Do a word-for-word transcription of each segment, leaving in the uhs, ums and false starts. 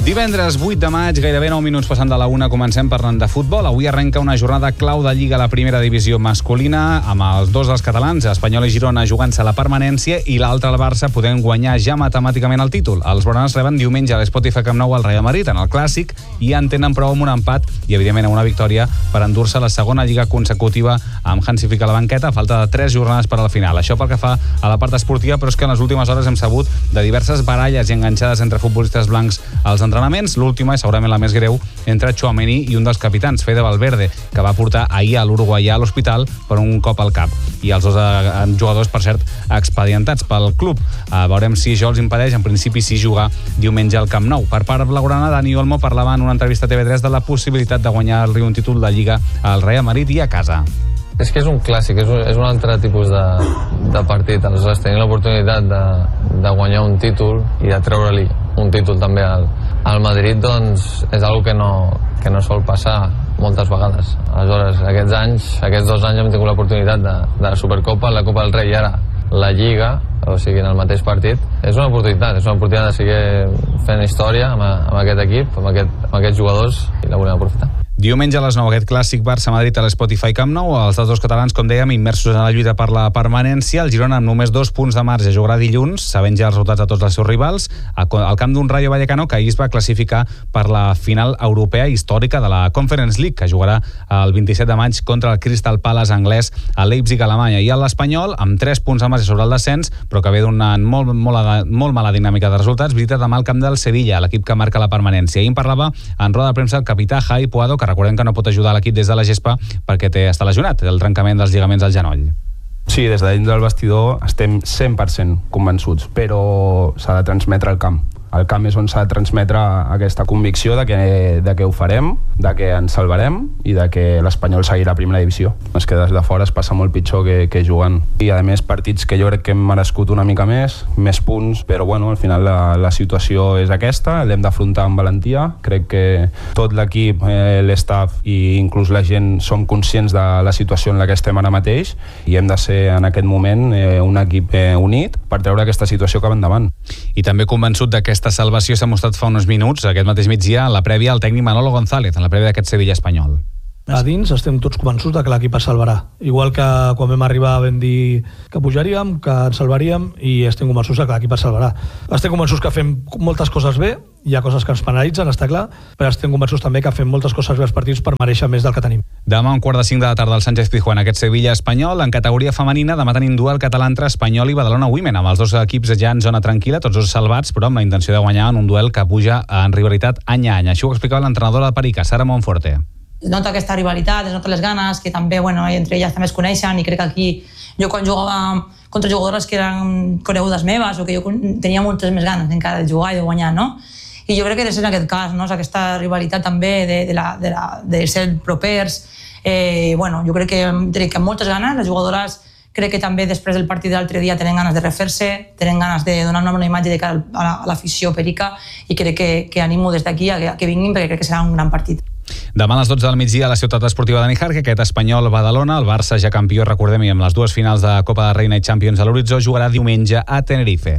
Divendres vuit de maig, gairebé nou minuts passant de la una, comencem parlant de futbol. Avui arrenca una jornada clau de Lliga a la primera divisió masculina, amb els dos dels catalans, Espanyol i Girona, jugant-se la permanència, i l'altre, el Barça, podent guanyar ja matemàticament el títol. Els blaugranes reben diumenge a l'Spotify Camp Nou al Real Madrid, en el Clàssic, i ja en tenen prou amb un empat i, evidentment, amb una victòria per endur-se la segona Lliga consecutiva amb Hansi Flick a la banqueta, a falta de tres jornades per al final. Això pel que fa a la part esportiva, però és que en les últimes hores hem sabut de diverses baralles i enganxades entre futbolistes blancs als entrenaments. L'última és segurament la més greu entre Tchouaméni i un dels capitans, Fede Valverde, que va portar ahir a l'uruguaià a l'hospital per un cop al cap. I els dos eh, jugadors, per cert, expedientats pel club. Eh, veurem si això els impedeix, en principi, si jugar diumenge al Camp Nou. Per part blaugrana, Dani Olmo parlava en una entrevista a T V tres de la possibilitat de guanyar-li un títol de Lliga al Real Madrid i a casa. És que és un clàssic, és un, és un altre tipus de, de partit. Aleshores, tenir l'oportunitat de, de guanyar un títol i de treure-li un títol també al, al Madrid, doncs és una que no, que no sol passar moltes vegades. Aleshores, aquests anys, aquests dos anys hem tingut l'oportunitat de, de la Supercopa, la Copa del Rei i ara la Lliga, o sigui, en el mateix partit. És una oportunitat, és una oportunitat de seguir fent història amb, amb aquest equip, amb, aquest, amb aquests jugadors, i la volem aprofitar. Diumenge a les nou, aquest clàssic Barça-Madrid a l'Spotify Camp Nou. Els dos catalans, com dèiem, immersos en la lluita per la permanència. El Girona, amb només dos punts de marge, jugarà dilluns, sabent ja els resultats de tots els seus rivals, al camp d'un Rayo Vallecano que ahir es va classificar per la final europea històrica de la Conference League, que jugarà el vint-i-set de maig contra el Crystal Palace anglès a Leipzig, Alemanya. I l'Espanyol, amb tres punts de marge sobre el descens, però que ve donant molt, molt, molt mala dinàmica de resultats, visita demà al camp del Sevilla, l'equip que marca la permanència. Ahir en parlava en roda de premsa el capità Javi Puado, que recordem que no pot ajudar l'equip des de la gespa perquè té, està lesionat, el trencament dels lligaments al genoll. Sí, des de dins del vestidor estem cent per cent convençuts, però s'ha de transmetre al camp. El camp és on s'ha de transmetre aquesta convicció de que, de que ho farem, de que ens salvarem i de que l'Espanyol seguirà a primera divisió. És que des de fora es passa molt pitjor que, que jugant. I a més partits que jo crec que hem merescut una mica més, més punts, però bueno, al final la, la situació és aquesta, l'hem d'afrontar amb valentia. Crec que tot l'equip, eh, l'estaf i inclús la gent som conscients de la situació en la que estem ara mateix i hem de ser en aquest moment eh, un equip eh, unit per treure aquesta situació cap endavant. I també convençut d'aquesta Aquesta salvació s'ha mostrat fa uns minuts, aquest mateix migdia, en la prèvia al tècnic Manolo González, en la prèvia d'aquest Sevilla espanyol. A dins estem tots convençuts de que l'equip es salvarà. Igual que quan vam arribar vam dir que pujaríem, que ens salvaríem, i estem convençuts de que l'equip es salvarà. Estem convençuts que fem moltes coses bé, hi ha coses que ens penalitzen, està clar, però estem convençuts també que fem moltes coses bé als partits per mereixer més del que tenim. Demà un quart de cinc de la tarda al Sánchez Pizjuán, aquest Sevilla espanyol. En categoria femenina, demà tenim duel català entre Espanyol i Badalona Women, amb els dos equips ja en zona tranquil·la, tots dos salvats, però amb la intenció de guanyar en un duel que puja en rivalitat any a any. Això ho explicava l'entrenadora de Perica, Sara Monforte. Es nota aquesta rivalitat, es nota les ganes, que també, bueno, entre elles també es coneixen, i crec que aquí, jo quan jugava contra jugadores que eren conegudes meves, o que jo tenia moltes més ganes encara de jugar i de guanyar, no? I jo crec que és en aquest cas, no? Aquesta rivalitat també de, de, la, de, la, de ser propers, eh, bueno, jo crec que crec que amb moltes ganes, les jugadores crec que també després del partit de l'altre dia tenen ganes de refer-se, tenen ganes de donar una bona imatge de cara a l'afició perica, i crec que, que animo des d'aquí a que, a que vinguin, perquè crec que serà un gran partit. Demà a les dotze del migdia a la ciutat esportiva de Níjar, aquest Espanyol Badalona, el Barça ja campió, recordem-hi, amb les dues finals de Copa de Reina i Champions a l'horitzó, jugarà diumenge a Tenerife.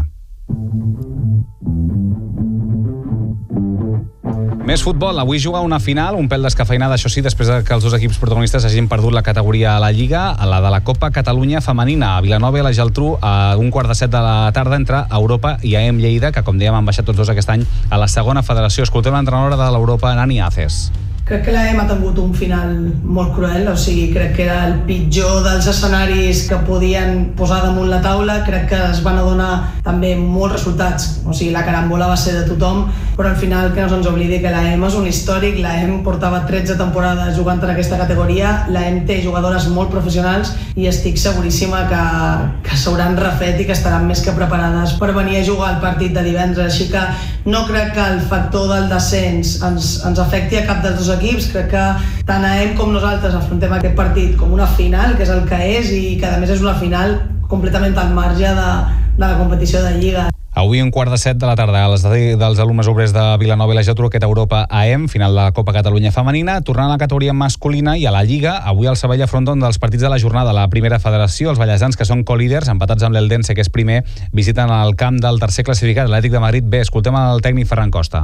Més futbol, avui juga una final, un pèl descafeinada, això sí, després que els dos equips protagonistes hagin perdut la categoria a la Lliga, a la de la Copa Catalunya femenina, a Vilanova i la Geltrú, a un quart de set de la tarda entre Europa i A E M Lleida, que com dèiem han baixat tots dos aquest any a la segona federació. Escoltem l'entrenadora de l'Europa, Nani Aces. Crec que l'A E M ha tingut un final molt cruel, o sigui, crec que era el pitjor dels escenaris que podien posar damunt la taula. Crec que es van adonar també molts resultats, o sigui, la carambola va ser de tothom, però al final que no se'ns oblidi que l'A E M és un històric. L'A E M portava tretze temporades jugant en aquesta categoria, l'A E M té jugadores molt professionals i estic seguríssima que, que s'hauran refet i que estaran més que preparades per venir a jugar al partit de divendres, així que no crec que el factor del descens ens, ens afecti a cap dels dos equips. Crec que tant A E M com nosaltres afrontem aquest partit com una final, que és el que és, i que a més és una final completament al marge de, de la competició de Lliga. Avui un quart de set de la tarda a l'estadi dels alumnes obrers de Vilanova i la Geltrú, aquest Europa A E M, final de la Copa Catalunya femenina. Tornant a la categoria masculina i a la Lliga, avui el Sabadell afronta un dels partits de la jornada a la primera federació. Els ballesans, que són co-líders, empatats amb l'Eldense, que és primer, visiten el camp del tercer classificat, l'Atlètic de Madrid B. Escoltem el tècnic Ferran Costa.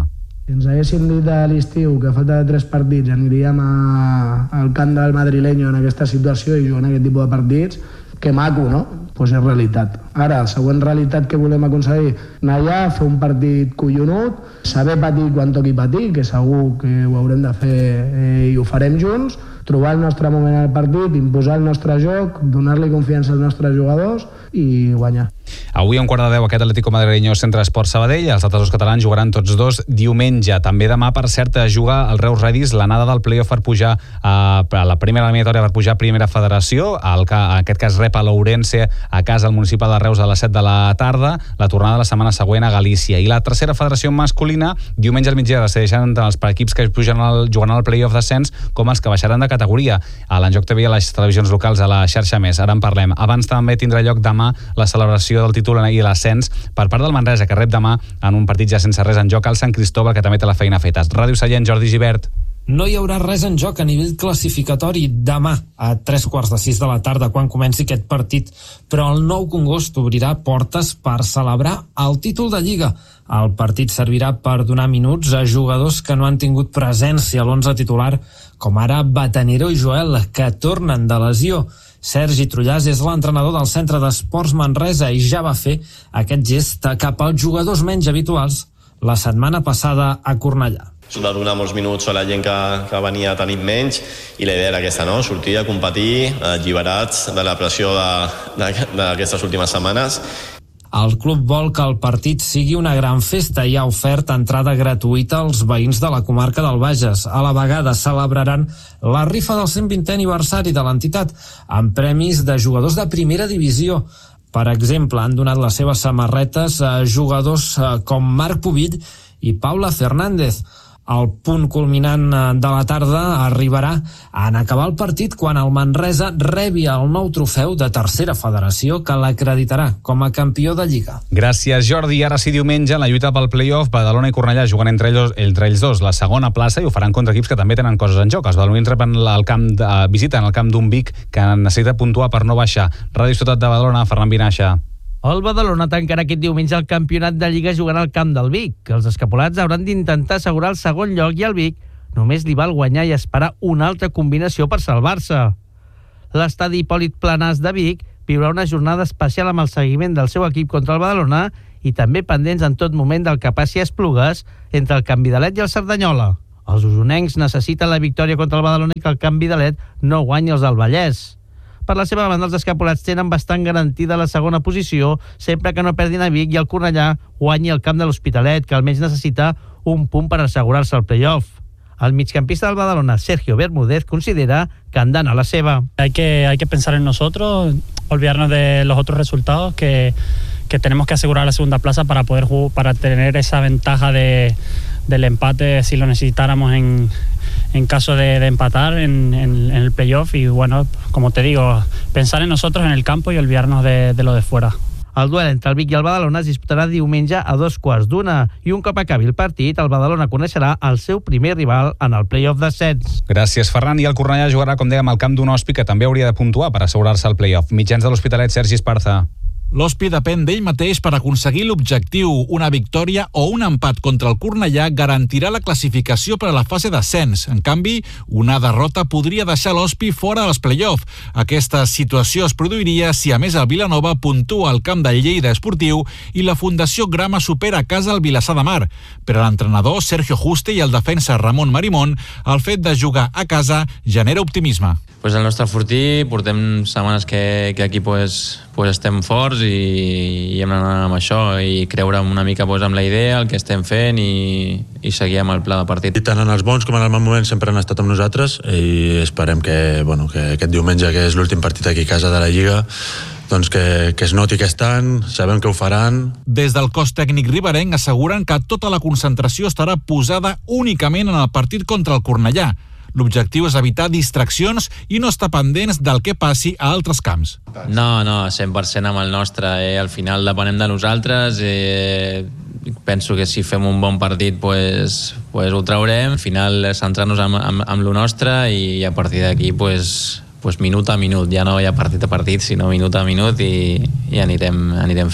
Si ens haguessin dit a l'estiu que a falta de tres partits aniríem a, al camp del madrileño en aquesta situació i jugant aquest tipus de partits, que maco, no? Pues és realitat. Ara, la següent realitat que volem aconseguir, anar allà, fer un partit collonut, saber patir quan toqui patir, que segur que ho haurem de fer eh, i ho farem junts, trobar el nostre moment al partit, imposar el nostre joc, donar-li confiança als nostres jugadors i guanyar. Avui a un quart de deu aquest Atlético Madrileño Centre Esport Sabadell. Els altres dos catalans jugaran tots dos diumenge. També demà, per cert, juga el Reus Redis l'anada del play-off per pujar a, a la primera eliminatòria per pujar a primera federació. El, en aquest cas rep a l'Ourense a casa al municipal de Reus a les set de la tarda. La tornada la setmana següent a Galícia. I la tercera federació masculina, diumenge al migdia decideixen tant els equips que pugen al, jugaran al play-off d'ascens com els que baixaran de categoria. A l'Enjoc T V i a les televisions locals a la xarxa Més. Ara en parlem. Abans també tindrà lloc demà la celebració del títol i l'ascens per part del Manresa, que rep demà en un partit ja sense res en joc al Sant Cristóbal, que també té la feina feta. Ràdio Sallent, Jordi Gibert. No hi haurà res en joc a nivell classificatori demà a tres quarts de sis de la tarda quan comenci aquest partit, però el Nou Congost obrirà portes per celebrar el títol de Lliga. El partit servirà per donar minuts a jugadors que no han tingut presència a l'onze titular, com ara Batanero i Joel, que tornen de lesió. Sergi Trullàs és l'entrenador del Centre d'Esports Manresa i ja va fer aquest gest cap als jugadors menys habituals la setmana passada a Cornellà. De donar molts minuts a la gent que, que venia tenint menys, i la idea era aquesta, no? Sortir a competir, alliberats de la pressió d'aquestes últimes setmanes. El club vol que el partit sigui una gran festa i ha ofert entrada gratuïta als veïns de la comarca del Bages. A la vegada celebraran la rifa del cent vintè aniversari de l'entitat amb premis de jugadors de primera divisió. Per exemple, han donat les seves samarretes a jugadors com Marc Pubill i Paula Fernández. El punt culminant de la tarda arribarà en acabar el partit quan el Manresa rebi el nou trofeu de tercera federació que l'acreditarà com a campió de Lliga. Gràcies, Jordi. Ara sí, diumenge, en la lluita pel play-off, Badalona i Cornellà juguen entre ells, entre ells dos la segona plaça i ho faran contra equips que també tenen coses en joc. Els badalonins repen el camp de, visiten el camp d'un Vic que necessita puntuar per no baixar. Ràdio Ciutat de Badalona, Ferran Vinaixa. El Badalona tancarà aquest diumenge el campionat de Lliga jugant al camp del Vic. Els escapolats hauran d'intentar assegurar el segon lloc i el Vic només li val guanyar i esperar una altra combinació per salvar-se. L'estadi Hipòlit Planàs de Vic viurà una jornada especial amb el seguiment del seu equip contra el Badalona i també pendents en tot moment del que passi a Esplugues entre el Camp Vidalet i el Cerdanyola. Els usonencs necessiten la victòria contra el Badalona i que el Camp Vidalet no guanyi els del Vallès. Per la seva banda, els escapolats tenen bastant garantida la segona posició sempre que no perdin a Vic i el Cornellà guanyi el camp de l'Hospitalet, que almenys necessita un punt per assegurar-se el play-off. El migcampista del Badalona, Sergio Bermúdez, considera que han d'anar a la seva. Hay que, hay que pensar en nosotros, olvidarnos de los otros resultados, que, que tenemos que asegurar la segunda plaza para poder jugar, para tener esa ventaja de, del empate si lo necesitáramos en... en caso de, de empatar en, en, en el playoff y bueno, como te digo, pensar en nosotros en el campo y olvidarnos de, de lo de fuera. El duel entre el Vic i el Badalona es disputarà diumenge a dos quarts d'una i un cop acabi el partit, el Badalona coneixerà el seu primer rival en el play-off d'ascens. Gràcies, Ferran. I el Cornellà jugarà, com dèiem, al camp d'un Hospi que també hauria de puntuar per assegurar-se el play-off. Mitjans de l'Hospitalet, Sergi Esparza. L'Hospi depèn d'ell mateix per aconseguir l'objectiu. Una victòria o un empat contra el Cornellà garantirà la classificació per a la fase d'ascens. En canvi, una derrota podria deixar l'Hospi fora dels play-off. Aquesta situació es produiria si a més el Vilanova puntua al camp del Lleida Esportiu i la Fundació Grama supera a casa el Vilassar de Mar. Per a l'entrenador Sergio Juste i el defensa Ramon Marimón, el fet de jugar a casa genera optimisme. Pues el nostre fortí, portem setmanes que, que aquí pues, pues estem forts i, i hem d'anar amb això i creure una mica pues, amb la idea, el que estem fent i, i seguir amb el pla de partit. I tant en els bons com en els mals moments sempre han estat amb nosaltres i esperem que, bueno, que aquest diumenge, que és l'últim partit aquí a casa de la Lliga, doncs que, que es noti que estan, sabem que ho faran. Des del cos tècnic riberenc asseguren que tota la concentració estarà posada únicament en el partit contra el Cornellà. L'objectiu és evitar distraccions i no estar pendents del que passi a altres camps. No, no, cent per cent amb el nostre. Eh? Al final depenem de nosaltres. Eh, penso que si fem un bon partit pues, pues ho traurem. Al final centrar-nos amb, amb, amb lo nostre i a partir d'aquí pues, pues minut a minut. Ja no hi ha partit a partit, sinó minut a minut i, i anirem, anirem fent.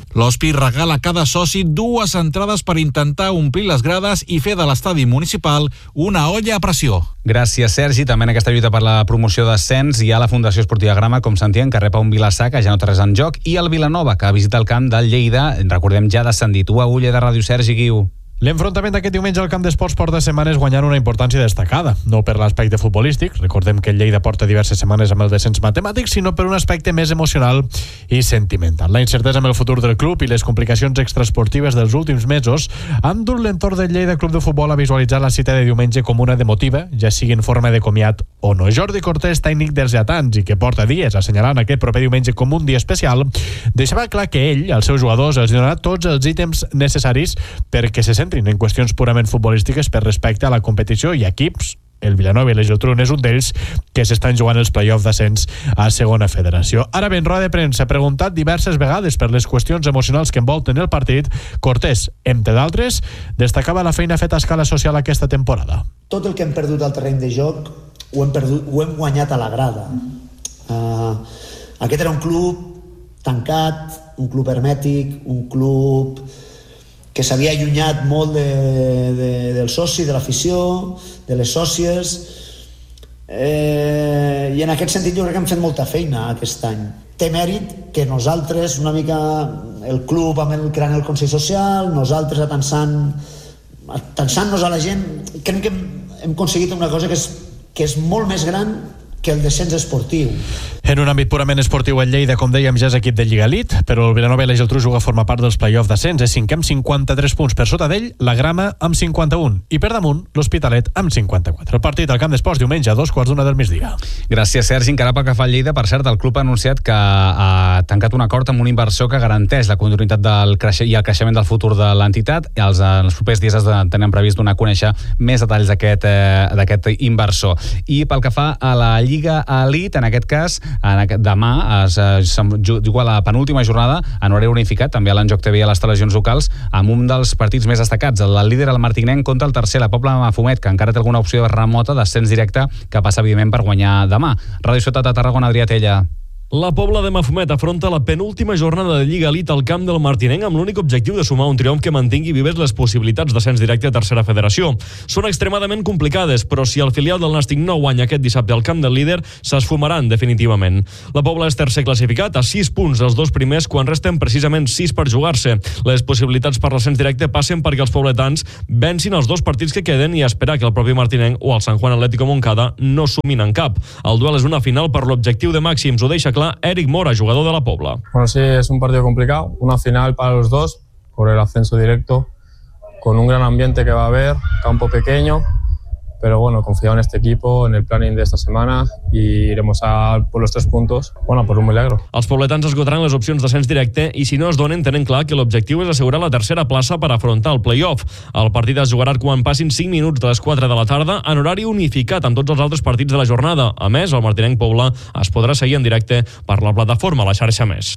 L'Hospi regala a cada soci dues entrades per intentar omplir les grades i fer de l'estadi municipal una olla a pressió. Gràcies, Sergi. També en aquesta lluita per la promoció d'ascens hi ha la Fundació Esportiva Grama, com sentíem, que rep un Vilassar que ja no té res en joc, i el Vilanova, que visita el camp del Lleida, recordem, ja descendit. U a Ulla de Ràdio, Sergi Guiu. L'enfrontament d'aquest diumenge al camp d'esports porta setmanes guanyant una importància destacada, no per l'aspecte futbolístic, recordem que el Lleida porta diverses setmanes amb el descens matemàtic, sinó per un aspecte més emocional i sentimental. La incertesa amb el futur del club i les complicacions extraesportives dels últims mesos han dut l'entorn del Lleida Club de Futbol a visualitzar la cita de diumenge com una demotiva, ja sigui en forma de comiat o no. Jordi Cortés, tècnic dels lletans i que porta dies assenyalant aquest proper diumenge com un dia especial, deixava clar que ell, als seus jugadors, els donarà tots els ítems necessaris perquè se centrin en qüestions purament futbolístiques per respecte a la competició i equips, el Vilanova i la Geltrú és un d'ells, que s'estan jugant els play-off d'ascens a segona federació. Ara ben, roda de premsa, preguntat diverses vegades per les qüestions emocionals que envolten el partit, Cortés, entre d'altres, destacava la feina feta a escala social aquesta temporada. Tot el que hem perdut al terreny de joc ho hem, perdut, ho hem guanyat a la grada. Uh, aquest era un club tancat, un club hermètic, un club que s'havia allunyat molt de, de, del soci, de l'afició, de les sòcies, eh, i en aquest sentit jo crec que hem fet molta feina aquest any. Té mèrit que nosaltres, una mica el club amb el creant el Consell Social, nosaltres atensant, atensant-nos a la gent, crec que hem, hem aconseguit una cosa que és, que és molt més gran que el descens esportiu. En un àmbit purament esportiu, el Lleida, com dèiem, ja és equip de Lliga Elite, però el Vilanova i la Geltrú juga a formar part dels play-off d'ascens. És cinquè amb cinquanta-tres punts. Per sota d'ell, la Grama amb cinquanta-un. I per damunt, l'Hospitalet amb cinquanta-quatre. El partit al camp d'esports diumenge a dos quarts d'una del migdia. Gràcies, Sergi. Encara pel que fa al Lleida, per cert, el club ha anunciat que ha tancat un acord amb un inversor que garanteix la continuïtat del creixement i el creixement del futur de l'entitat. Els, en els propers dies es tenen previst donar a conèixer més detalls d'aquest eh, d'aquest inversor. I pel que fa a la Lliga Elite, en aquest cas, en aquest, demà es, es juga la penúltima jornada en horari unificat, també a l'Enjoc T V i a les televisions locals, amb un dels partits més destacats, el líder, el Martinenc, contra el tercer, la Pobla de Mafumet, que encara té alguna opció remota d'ascens directe que passa, evidentment, per guanyar demà. Ràdio Ciutat de Tarragona, Adrià Tella. La Pobla de Mafumet afronta la penúltima jornada de Lliga Elite al camp del Martinenc amb l'únic objectiu de sumar un triomf que mantingui vives les possibilitats d'ascens directe a tercera federació. Són extremadament complicades, però si el filial del Nàstic no guanya aquest dissabte al camp del líder, s'esfumaran definitivament. La Pobla és tercer classificat a sis punts dels dos primers quan resten precisament sis per jugar-se. Les possibilitats per l'ascens directe passen perquè els pobletans vencin els dos partits que queden i esperar que el propi Martinenc o el Sant Juan Atlético Moncada no sumin en cap. El duel és una final per l'objectiu de màxims, ho deixa Eric Mora, jugador de la Pobla. Bueno, sí, es un partido complicado, una final para los dos, por el ascenso directo, con un gran ambiente que va a haber, campo pequeño, pero bueno, confío en este equipo, en el planning de esta semana y iremos a por los tres puntos, bueno, por un milagro. Els pobletans esgotaran les opcions d'ascens directe i si no es donen tenen clar que l'objectiu és assegurar la tercera plaça per afrontar el play-off. El partit es jugarà quan passin cinc minuts de les quatre de la tarda en horari unificat amb tots els altres partits de la jornada. A més, el Martinenc Pobla es podrà seguir en directe per la plataforma a la xarxa Més.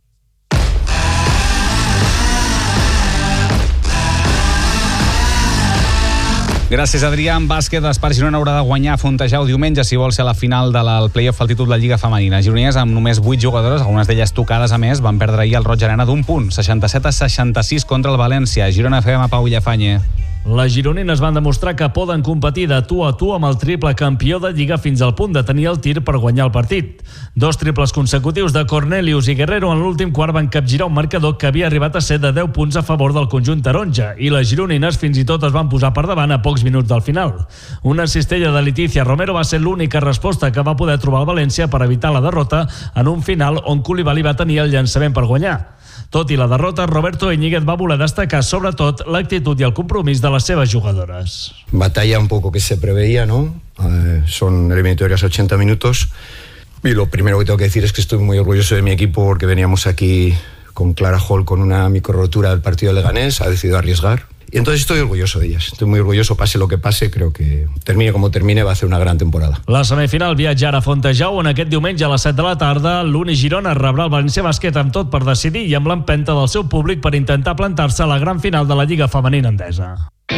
Gràcies, Adrià. En bàsquet, l'Espart Girona haurà de guanyar a Fontejau diumenge si vol ser a la final del play-off al títol de Lliga Femenina. Gironines, amb només vuit jugadores, algunes d'elles tocades a més, van perdre ahir el Roig Arena d'un punt, seixanta-set a seixanta-sis contra el València. Girona, F M, Pau Llafanye. Les gironines van demostrar que poden competir de tu a tu amb el triple campió de Lliga fins al punt de tenir el tir per guanyar el partit. Dos triples consecutius de Cornelius i Guerrero en l'últim quart van capgirar un marcador que havia arribat a ser de deu punts a favor del conjunt taronja i les gironines fins i tot es van posar per davant a pocs minuts del final. Una cistella de Leticia Romero va ser l'única resposta que va poder trobar el València per evitar la derrota en un final on Koulibaly va tenir el llançament per guanyar. Tot i la derrota, Roberto Íñiguez va voler destacar sobretot l'actitud i el compromís de les seves jugadores. Batalla un poco que se preveía, ¿no? Eh, son eliminatorias ochenta minutos y lo primero que tengo que decir es que estoy muy orgulloso de mi equipo porque veníamos aquí con Clara Hall con una micro rotura del partido de Leganés, ha decidido arriesgar. Y entonces estoy orgulloso de ellas, estoy muy orgulloso, pase lo que pase, creo que termine como termine, va a ser una gran temporada. La semifinal viatjarà a Fontejau, on aquest diumenge a les set de la tarda l'Uni Girona rebrà el València Bàsquet amb tot per decidir i amb l'empenta del seu públic per intentar plantar-se a la gran final de la Lliga Femenina Endesa.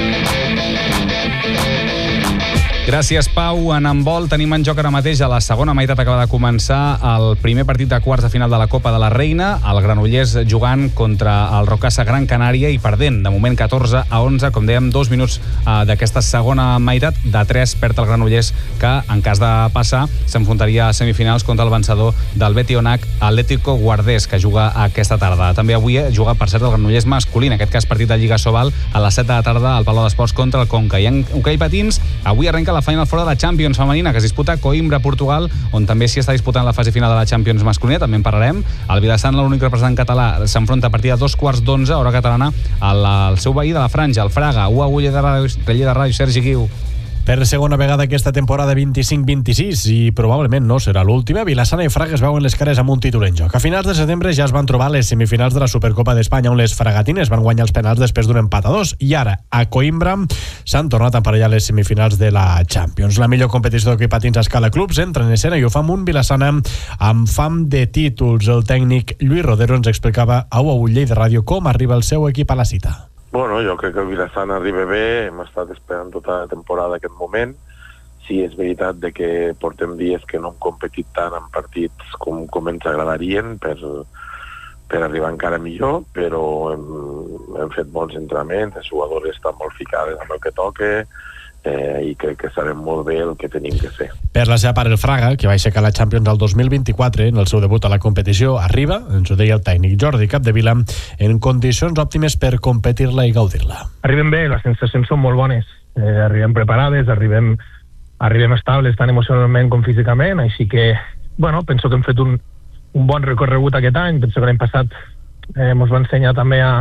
Gràcies, Pau. En handbol tenim en joc ara mateix, a la segona meitat acaba de començar el primer partit de quarts de final de la Copa de la Reina, el Granollers jugant contra el Rocasa Gran Canària i perdent, de moment catorze a onze, com dèiem, dos minuts eh, d'aquesta segona meitat, de tres perd el Granollers, que en cas de passar s'enfrontaria a semifinals contra el vencedor del Betionac, Atlético Guardés, que juga aquesta tarda. També avui juga, per cert, el Granollers masculí, en aquest cas partit de Lliga Sobal, a les set de la tarda al Palau d'Esports contra el Conca. I en hoquei patins, avui arrenca la Final Four de la Champions femenina, que es disputa a Coimbra, Portugal, on també s'hi està disputant la fase final de la Champions masculina, també en parlarem. El Vilassant, l'únic representant català, s'enfronta a partir de dos quarts d'onze, hora catalana, al, al seu veí de la Franja, el Fraga. U a u de Ràdio, de Ràdio, Sergi Guiu. Per segona vegada aquesta temporada vint-i-cinc vint-i-sis, i probablement no serà l'última, Vilassana i Fraga es veuen les cares amb un títol en joc. A finals de setembre ja es van trobar les semifinals de la Supercopa d'Espanya, on les fragatines van guanyar els penals després d'un empat a dos, i ara, a Coimbra, s'han tornat a emparellar les semifinals de la Champions. La millor competició d'hoquei patins a escala clubs entra en escena i ho fa amb un Vilassana amb fam de títols. El tècnic Lluís Rodero ens explicava a U a U Lleida Ràdio com arriba el seu equip a la cita. Bueno, jo crec que el Vilassana arriba bé, hem estat esperant tota la temporada aquest moment. Sí, és veritat de que portem dies que no hem competit tant en partits com, com ens agradarien per, per arribar encara millor, però hem, hem fet bons entrenaments, les jugadores estan molt ficades amb el que toca, eh, i crec que sabem molt bé el que tenim que fer. Per la seva part, el Fraga, que va aixecar la Champions el dos mil vint-i-quatre, en el seu debut a la competició, arriba, ens ho deia el tècnic Jordi Capdevila, en condicions òptimes per competir-la i gaudir-la. Arribem bé, les sensacions són molt bones, eh, arribem preparades, arribem, arribem estables tant emocionalment com físicament, així que, bueno, penso que hem fet un, un bon recorregut aquest any, penso que l'any passat eh, ens va ensenyar també a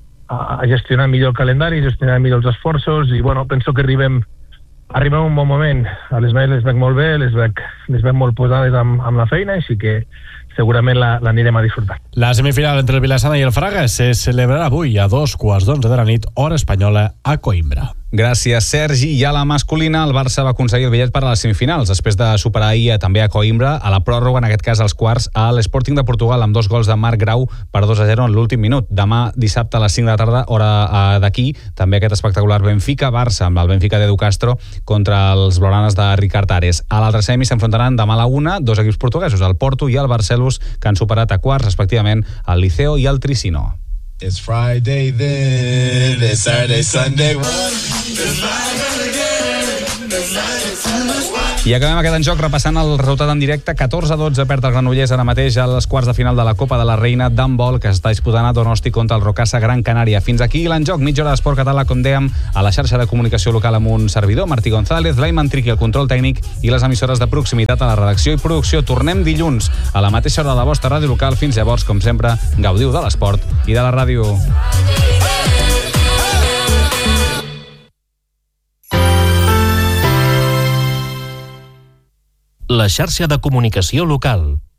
a gestionar millor el calendari, gestionar millor els esforços, i bueno, penso que arribem arribem a un bon moment. A les meves les veig molt bé, les veig, les veig molt posades amb, amb la feina, així que segurament l'anirem a disfrutar. La semifinal entre el Vilassana i el Fraga se celebrarà avui a dos quarts d'onze de la nit, hora espanyola, a Coimbra. Gràcies, Sergi. I a la masculina, el Barça va aconseguir el bitllet per a les semifinals, després de superar ahir també a Coimbra, a la pròrroga, en aquest cas als quarts, a l'Sporting de Portugal, amb dos gols de Marc Grau per dos a zero en l'últim minut. Demà, dissabte, a les cinc de la tarda, hora d'aquí, també aquest espectacular Benfica-Barça, amb el Benfica d'Edu Castro contra els blaugranes de Ricard Ares. A l'altre semi s'enfrontaran demà a la una dos equips portuguesos, el Porto i el Barcelona, que han superat a quarts, respectivament, el Liceo i el Tricino. It's Friday then, it's Saturday, Sunday. It's Friday again, it's Friday, Sunday. I acabem aquest en joc repassant el resultat en directe. catorze a dotze perd el Granollers ara mateix a les quarts de final de la Copa de la Reina d'handbol, que està disputant a Donosti contra el Rocasa Gran Canària. Fins aquí l'en joc, mitja hora d'esport català, com dèiem, a la xarxa de comunicació local amb un servidor, Martí González, Laiman Triqui, el control tècnic, i les emissores de proximitat a la redacció i producció. Tornem dilluns a la mateixa hora de la vostra ràdio local. Fins llavors, com sempre, gaudiu de l'esport i de la ràdio. La xarxa de comunicació local.